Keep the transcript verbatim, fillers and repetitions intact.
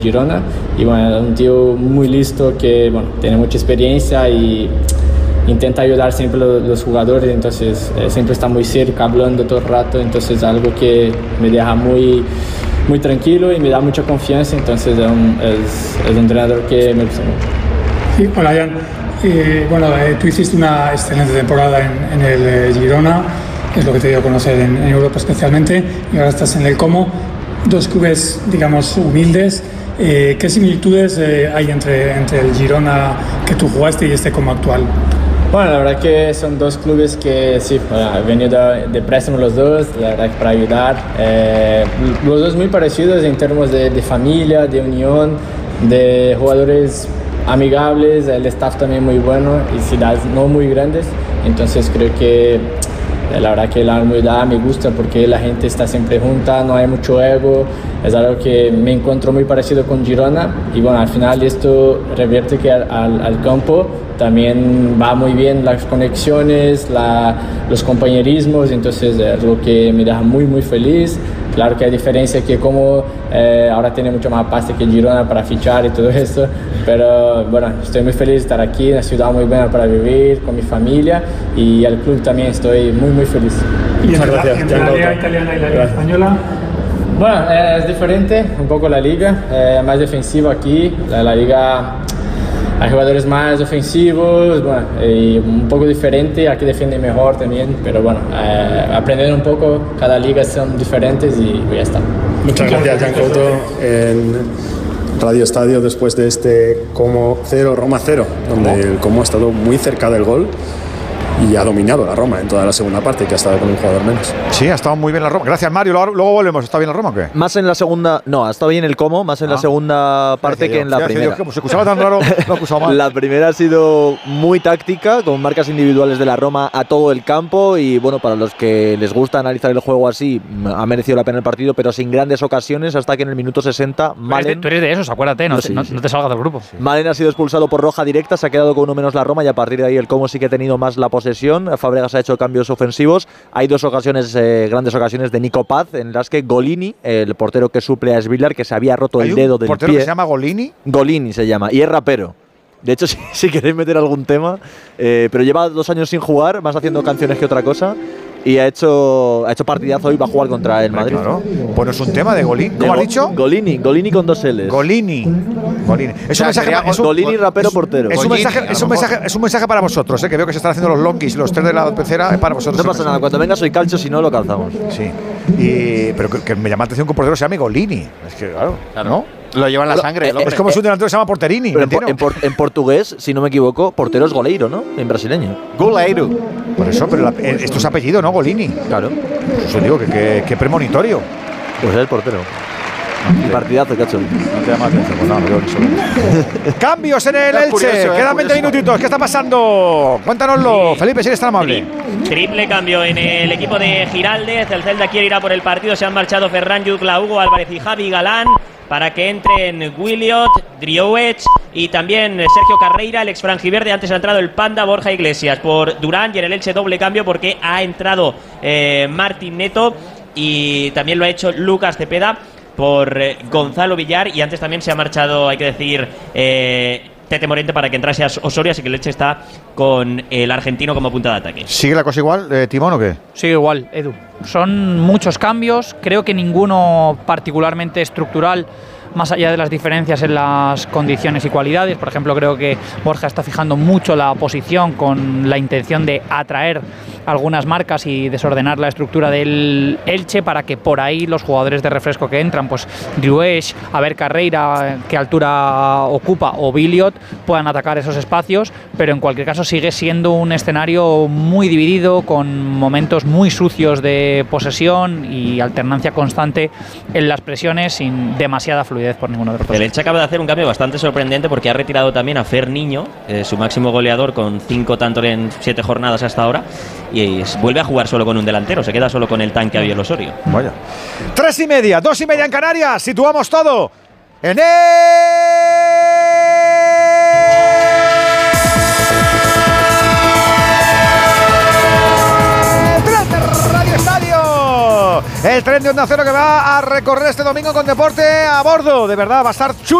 Girona, y bueno, un tío muy listo que bueno, tiene mucha experiencia y intenta ayudar siempre a los, los jugadores, entonces eh, siempre está muy cerca, hablando todo el rato, entonces algo que me deja muy, muy tranquilo y me da mucha confianza, entonces es un, es, es un entrenador que me gusta mucho. Sí, hola Jan, eh, bueno, eh, tú hiciste una excelente temporada en, en el eh, Girona, es lo que te dio a conocer en, en Europa especialmente, y ahora estás en el Como, dos clubes, digamos, humildes. Eh, ¿Qué similitudes eh, hay entre, entre el Girona que tú jugaste y este Como actual? Bueno, la verdad que son dos clubes que sí, bueno, he venido de préstamo los dos, la verdad que para ayudar. Eh, los dos muy parecidos en términos de, de familia, de unión, de jugadores amigables, el staff también muy bueno y ciudades no muy grandes. Entonces creo que la verdad que la humildad me gusta porque la gente está siempre junta, no hay mucho ego, es algo que me encuentro muy parecido con Girona y bueno, al final esto revierte que al, al, al campo también va muy bien las conexiones, la, los compañerismos, entonces es algo que me deja muy muy feliz. Claro que hay diferencia que como eh, ahora tiene mucho más pasta que Girona para fichar y todo eso, pero bueno, estoy muy feliz de estar aquí, una ciudad muy buena para vivir, con mi familia y al club también estoy muy muy feliz. ¿Y entre la, entre la liga italiana y la liga española? Bueno, eh, es diferente un poco la liga, eh, más defensiva aquí, la, la liga hay jugadores más ofensivos, bueno, y un poco diferente, aquí defienden mejor también, pero bueno, eh, aprender un poco, cada liga son diferentes y ya está. Muchas gracias, Jan Couto. En Radio Estadio, después de este Como cero, Roma cero, donde el Como ha estado muy cerca del gol y ha dominado la Roma en toda la segunda parte, que ha estado con un jugador menos. Sí, ha estado muy bien la Roma. Gracias, Mario. Luego, luego volvemos. ¿Está bien la Roma o qué? Más en la segunda... No, ha estado bien el Como, más en ah. la segunda parte que en la primera. Dios, como se escuchaba tan raro, lo acusaba mal. La primera ha sido muy táctica, con marcas individuales de la Roma a todo el campo y, bueno, para los que les gusta analizar el juego así, ha merecido la pena el partido, pero sin grandes ocasiones, hasta que en el minuto sesenta, Malen... Tú eres de esos, acuérdate, no, sí, no, sí. no te salgas del grupo. Sí. Malen ha sido expulsado por roja directa, se ha quedado con uno menos la Roma y a partir de ahí el Como sí que ha tenido más la posesión. Fabregas ha hecho cambios ofensivos. Hay dos ocasiones, eh, grandes ocasiones de Nico Paz, en las que Golini, el portero que suple a Svilar, que se había roto el dedo del pie. ¿Portero que se llama Golini? Golini se llama, y es rapero. De hecho, si, si queréis meter algún tema, eh, pero lleva dos años sin jugar, más haciendo canciones que otra cosa. Y ha hecho, ha hecho partidazo y va a jugar contra el Madrid. Claro. Pues no es un tema de Golini. ¿Cómo has dicho? Golini, Golini con dos L's. Golini. Golini. Es un mensaje es un, Golini, rapero, es, portero. Es un, Golini, mensaje, es, un mensaje, es un mensaje para vosotros, eh, que veo que se están haciendo los longis, los tres de la pecera, es para vosotros. No pasa nada, cuando venga soy calcho, si no lo calzamos. Sí. Y, pero que, que me llama la atención que un portero se llame Golini. Es que, claro, claro. ¿no? Lo lleva en la sangre. Eh, eh, es como eh, si un delantero se llama Porterini. Pero en, en, por, en portugués, si no me equivoco, portero es goleiro, ¿no? En brasileño. Goleiro. Por eso, pero la, eh, esto es apellido, ¿no? Golini. Claro. Pues eso digo, que, que, que premonitorio. Pues es el portero. Y partidazo, cacho. No te llama la atención, pues nada, yo solo. Cambios en el Elche. Curioso, eh, Quedan veinte minutitos. ¿Qué está pasando? Cuéntanoslo. Sí. Felipe, si eres tan amable. Triple cambio en el equipo de Giraldez. El Celta quiere ir a por el partido. Se han marchado Ferran Jutla, Hugo Álvarez y Javi Galán para que entren Williot, Driouech y también Sergio Carreira, el ex franjiverde. Antes ha entrado el Panda Borja Iglesias por Durán, y en el Elche doble cambio porque ha entrado eh, Martín Neto y también lo ha hecho Lucas Cepeda por eh, Gonzalo Villar, y antes también se ha marchado, hay que decir, eh, Tete Morente para que entrase a Osorio, así que el Elche está con el argentino como punta de ataque. ¿Sigue la cosa igual, eh, Timón, o qué? Sigue igual, Edu. Son muchos cambios, creo que ninguno particularmente estructural, más allá de las diferencias en las condiciones y cualidades. Por ejemplo, creo que Borja está fijando mucho la posición con la intención de atraer algunas marcas y desordenar la estructura del Elche para que por ahí los jugadores de refresco que entran, pues Driouech, a ver Carreira, qué altura ocupa, o Williot, puedan atacar esos espacios, pero en cualquier caso sigue siendo un escenario muy dividido, con momentos muy sucios de posesión y alternancia constante en las presiones, sin demasiada fluidez por ninguno de los dos. El Elche acaba de hacer un cambio bastante sorprendente porque ha retirado también a Fer Niño, eh, su máximo goleador, con cinco tantos en siete jornadas hasta ahora, y es, vuelve a jugar solo con un delantero, se queda solo con el tanque Abiel Osorio. Vaya. Tres y media, dos y media en Canarias, situamos todo en el Radio Estadio. El tren de Onda Cero que va a recorrer este domingo con deporte a bordo. De verdad, va a estar chulo.